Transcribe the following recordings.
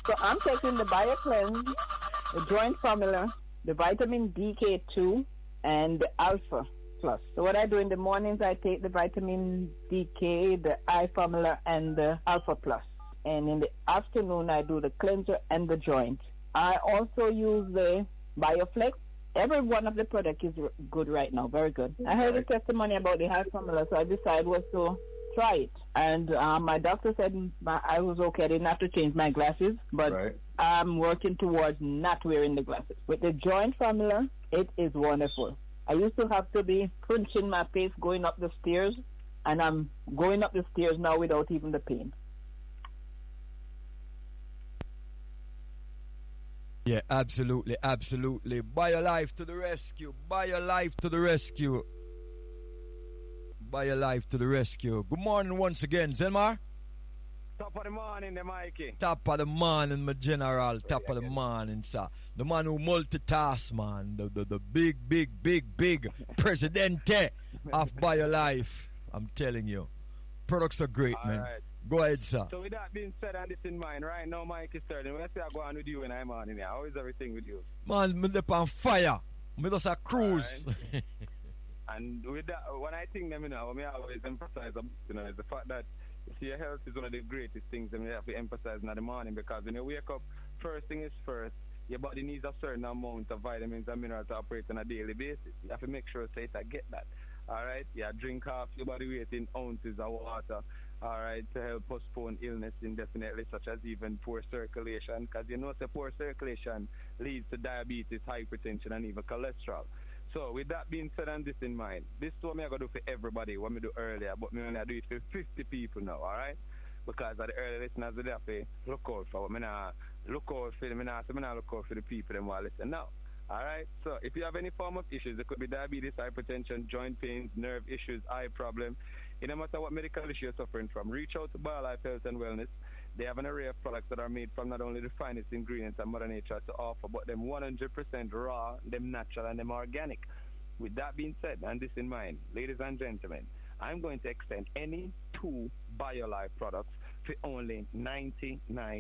So I'm taking the BioCleanse, the Joint Formula, the Vitamin DK2, and the Alpha Plus. So what I do in the mornings, I take the Vitamin DK, the I Formula, and the Alpha Plus. And in the afternoon, I do the cleanser and the joint. I also use the BioFlex. Every one of the products is good right now, very good. I heard a testimony about the high formula, so I decided was to try it. And my doctor said I was okay. I didn't have to change my glasses, but I'm working towards not wearing the glasses. With the joint formula, it is wonderful. I used to have to be punching my face going up the stairs, and I'm going up the stairs now without even the pain. Yeah, absolutely, absolutely. BioLife to the rescue. BioLife to the rescue. BioLife to the rescue. Good morning once again, Zelmar. Top of the morning, the Mikey. Top of the morning, my general. Top of the morning, sir. The man who multitask, man. The big presidente of BioLife. I'm telling you. Products are great, man. Right. Go ahead, sir. So with that being said and this in mind, right now, Mikey Sterling, when I say I go on with you in the morning, how is everything with you? Man, me up on fire. Me just a cruise. Right. And with that, when I think them, what I always emphasize, is the fact that your health is one of the greatest things that we have to emphasize in the morning, because when you wake up, first thing is first, your body needs a certain amount of vitamins and minerals to operate on a daily basis. You have to make sure to get that. All right? Yeah, drink half your body weight in ounces of water. All right, to help postpone illness indefinitely, such as even poor circulation, because the poor circulation leads to diabetes, hypertension, and even cholesterol. So with that being said and this in mind, this is what I'm going to do for everybody, what I do earlier, but I'm going to do it for 50 people now, all right? Because at the early listeners, they have to look out for what I look out for them, look out for the people that want to listen now. All right, so if you have any form of issues, it could be diabetes, hypertension, joint pains, nerve issues, eye problem, no matter what medical issue you're suffering from, reach out to BioLife Health and Wellness. They have an array of products that are made from not only the finest ingredients that Mother Nature has to offer, but them 100% raw, them natural, and them organic. With that being said, and this in mind, ladies and gentlemen, I'm going to extend any 2 BioLife products for only $99.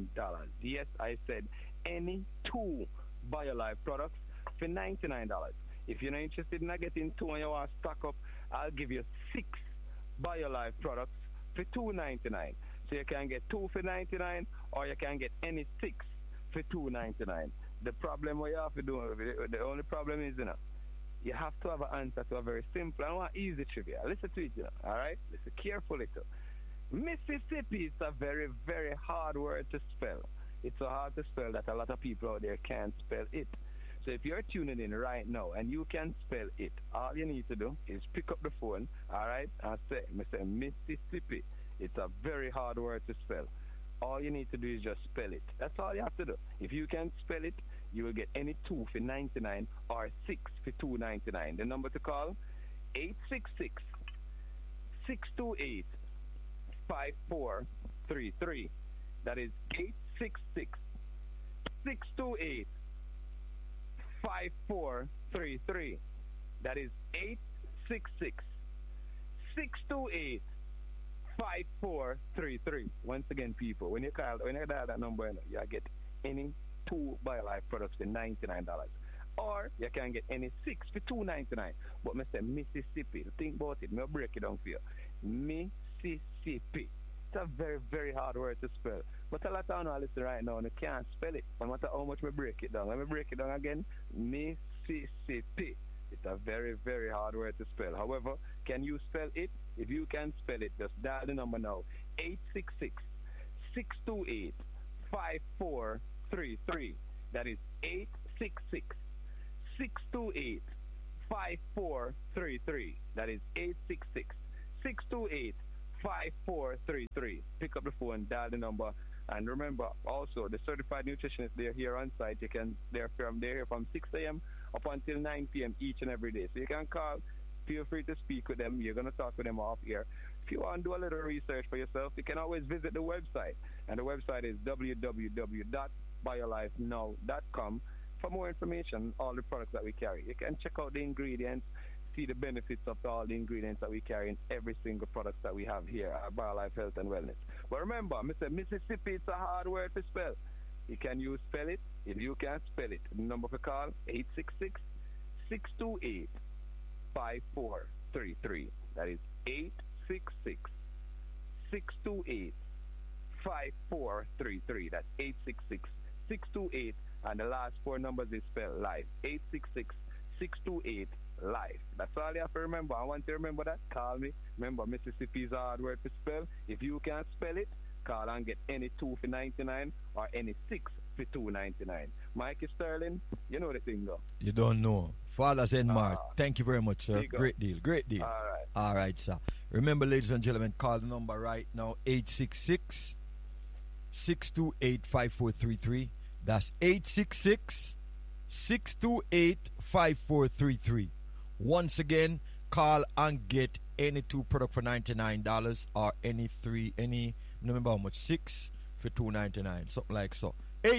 Yes, I said any 2 BioLife products for $99. If you're not interested in getting 2 and you want to stock up, I'll give you 6 BioLife products for $2.99. So you can get 2 for $99, or you can get any 6 for $2.99. The problem what you have to do, the only problem is, you have to have an answer to a very simple and one easy trivia. Listen to it, all right? Listen carefully to. Mississippi is a very, very hard word to spell. It's so hard to spell that a lot of people out there can't spell it. So if you're tuning in right now and you can spell it, all you need to do is pick up the phone, all right, and say Mississippi. It's a very hard word to spell. All you need to do is just spell it. That's all you have to do. If you can spell it, you will get any 2 for $99 or 6 for $2.99. The number to call, 866-628-5433. That is 866-628-5433. That is 866-628-5433. Once again, people, when you dial that number, you get any 2 BioLife products for $99. Or you can get any 6 for $2.99. But I say Mississippi. Think about it. I'll break it down for you. Mississippi. It's a very, very hard word to spell. But a lot of people listen right now and they can't spell it. No matter how much we break it down. Let me break it down again. Mississippi. It's a very, very hard word to spell. However, can you spell it? If you can spell it, just dial the number now. 866-628-5433. That is 866-628-5433. That is 866-628-5433. Pick up the phone, dial the number, and remember also the certified nutritionists, they're here on site. They're here from 6 a.m. up until 9 p.m. each and every day. So you can call, feel free to speak with them. You're going to talk with them off here. If you want to do a little research for yourself, you can always visit the website. And the website is www.biolifenow.com for more information on all the products that we carry. You can check out the ingredients, see the benefits of all the ingredients that we carry in every single product that we have here at BioLife Health and Wellness. But remember, Mr. Mississippi, it's a hard word to spell. You can use spell it. If you can't spell it, the number to call 866-628-5433. That is 866-628-5433. That's 866-628, and the last four numbers is spelled live. 866-628 live. That's all you have to remember. I want you to remember that. Call me. Remember, Mississippi's a hard word to spell. If you can't spell it, call and get any 2 for 99 or any 6 for 2.99. Mikey Sterling, you know the thing though. You don't know. Father's Enmart. Thank you very much, sir. Great deal. Great deal. All right. All right, sir. Remember, ladies and gentlemen, call the number right now, 866-628-5433. That's 866-628-5433. Once again, call and get any 2 product for $99 or any 3, remember how much, 6 for $2.99, something like so.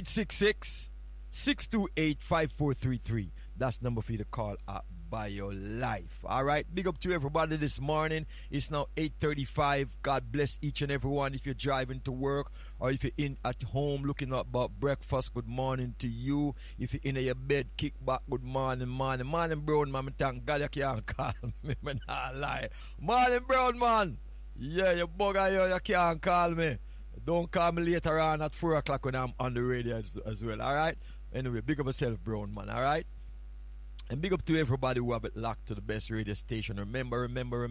866-628-5433. That's the number for you to call at BioLife. All right, big up to everybody this morning. It's now 8:35. God bless each and every one. If you're driving to work or if you're in at home looking up about breakfast, good morning to you. If you're in your bed, kick back, good morning, morning, brown man. Thank God you can't call me. Man, I lie. Morning, brown man. Yeah, you bugger you can't call me. Don't call me later on at 4 o'clock when I'm on the radio as well. All right. Anyway, big up yourself, brown man. All right. And big up to everybody who have it locked to the best radio station. Remember,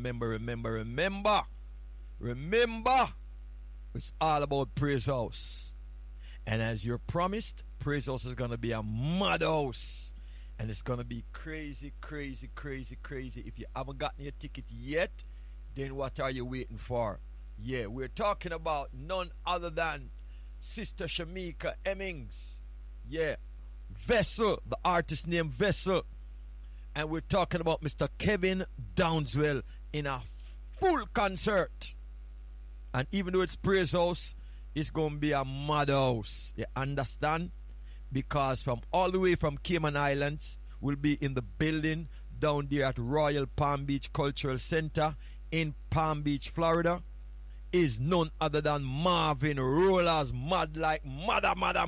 it's all about Praise House. And as you're promised, Praise House is going to be a mad house. And it's going to be crazy. If you haven't gotten your ticket yet, then what are you waiting for? Yeah, we're talking about none other than Sister Shamika Hemmings. Yeah, Vessel, the artist named Vessel. And we're talking about Mr. Kevin Downswell in a full concert. And even though it's Praise House, it's going to be a mad house. You understand? Because from all the way from Cayman Islands, we'll be in the building down there at Royal Palm Beach Cultural Center in Palm Beach, Florida. Is none other than Marvin Rollers, mad like mad.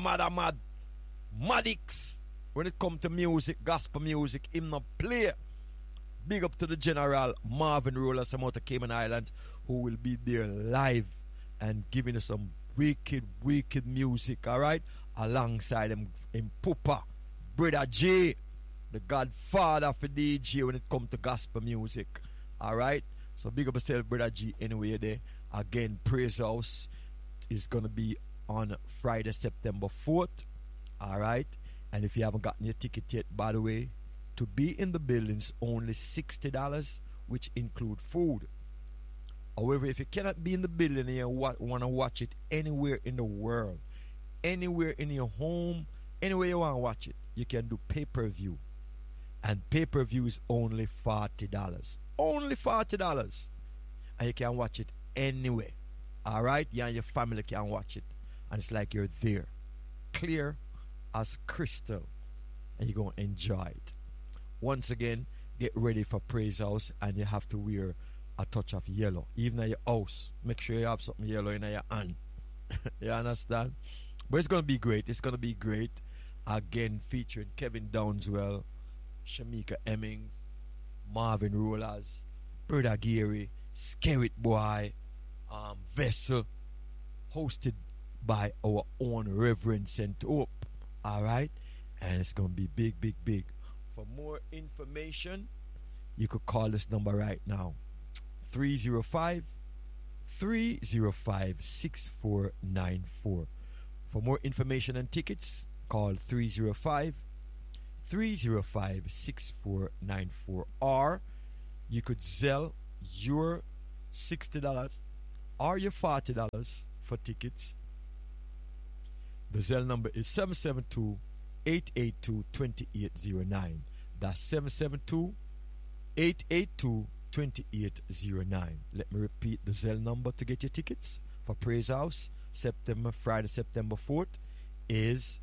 Maddox. When it comes to music, gospel music, him not play. Big up to the General Marvin Rollers from out of Cayman Islands, who will be there live and giving us some wicked music, alright? Alongside him Pupa, Brother J, the godfather for DJ when it comes to gospel music. Alright? So big up yourself, Brother G, anyway there. Again, Praise House is gonna be on Friday, September 4th. Alright? And if you haven't gotten your ticket yet, by the way, to be in the building's only $60, which include food. However, if you cannot be in the building and you want to watch it anywhere in the world, anywhere in your home, anywhere you want to watch it, you can do pay-per-view. And pay-per-view is only $40. Only $40. And you can watch it anywhere. Alright? You and your family can watch it. And it's like you're there. Clear as crystal, and you're going to enjoy it. Once again, get ready for Praise House, and you have to wear a touch of yellow. Even at your house, make sure you have something yellow in your hand. You understand? But it's going to be great. It's going to be great. Again, featuring Kevin Downswell, Shamika Hemmings, Marvin Rollers, Brother Gary, Skerrit Boy, Vessel, hosted by our own Reverend St. Hope. Alright? And it's going to be big. For more information, you could call this number right now. 305-305-6494. For more information and tickets, call 305-305-6494. Or you could sell your $60 or your $40 for tickets. The Zelle number is 772-882-2809. That's 772-882-2809. Let me repeat the Zelle number to get your tickets for Praise House Friday, September 4th is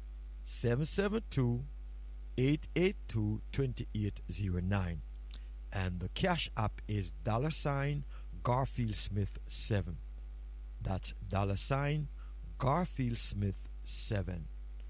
772-882-2809. And the cash app is $Garfield Smith 7. That's $Garfield Smith 7.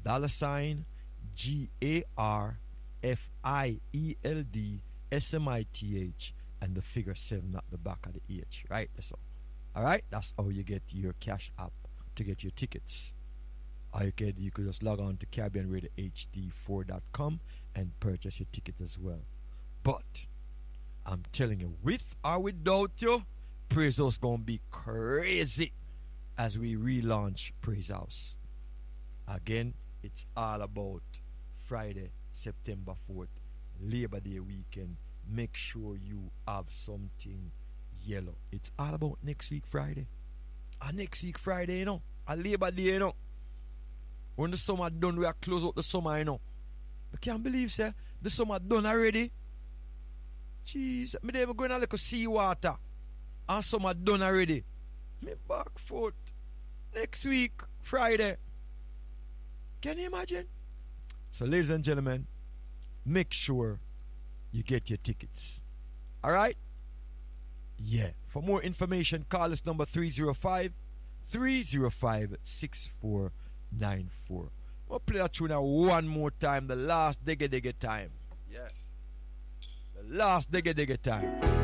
$GARFIELD and the figure 7 at the back of the H, right? So, all right, that's how you get your Cash App to get your tickets. Or you could just log on to CaribbeanRadioHD4.com and purchase your ticket as well. But I'm telling you, with or without you, Praise House gonna be crazy as we relaunch Praise House. Again, it's all about Friday, September 4th, Labor Day weekend. Make sure you have something yellow. It's all about next week Friday. And next week Friday, you know. A Labor Day, you know. When the summer done, we are close out the summer, you know. I can't believe, sir, the summer done already. Jeez, me never going to look at seawater. And summer done already. Me back foot. Next week, Friday. Can you imagine? So, ladies and gentlemen, make sure you get your tickets. Alright? Yeah. For more information, call us number 305-305-6494. I'll play that tune now one more time. The last Dege Dege time. Yeah. The last Dege Dege time.